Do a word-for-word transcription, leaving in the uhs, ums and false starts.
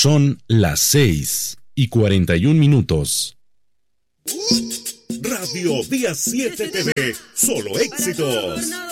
Son las seis y cuarenta y un minutos. Radio Día siete T V, solo éxitos.